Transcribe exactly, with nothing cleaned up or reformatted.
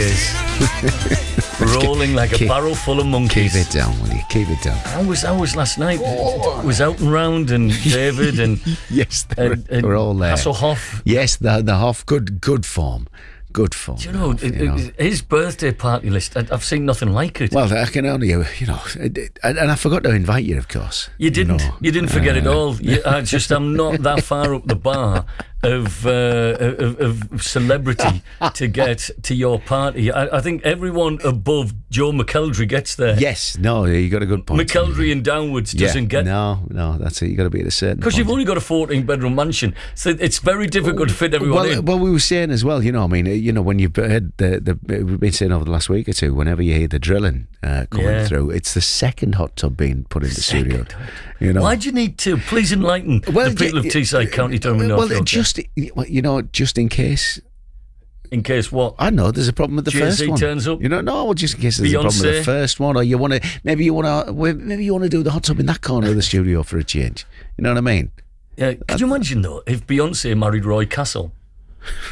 is. Rolling like keep, a barrel full of monkeys. Keep it down, will you? Keep it down. I was, I was last night. Oh. Was out and round, and David and yes, they were, and, and we're all there. Hasselhoff. Yes, the the Hoff, good good form. Good form. Do you know, Hoff, it, you know. his birthday party list? I, I've seen nothing like it. Well, I can only, you know, and I forgot to invite you, of course. You didn't. You know, you didn't forget uh, it all. You, I just, I'm not that far up the bar of, uh, of, of celebrity to get to your party. I, I think everyone above Joe McKeldry gets there. Yes, no, you got a good point. McKeldry and downwards doesn't yeah, get. No, no, that's it. You got to be at a certain. Because you've only got a fourteen bedroom mansion, so it's very difficult to fit everyone well, in. Well, we were saying as well, you know, I mean, you know, when you've heard the, the we've been saying over the last week or two, whenever you hear the drilling uh, coming yeah. through, it's the second hot tub being put in the second. studio. You know, why do you need to? Please enlighten well, the people y- of Teesside County, Durham, and well, North Yorkshire. just you know, just in case. In case what? I know there's a problem with the Jay-Z first one. turns up. You know, no, well, just in case there's Beyonce. a problem with the first one, or you want to maybe you want to maybe you want to do the hot tub in that corner of the studio for a change. You know what I mean? Yeah. Could you imagine though if Beyonce married Roy Castle?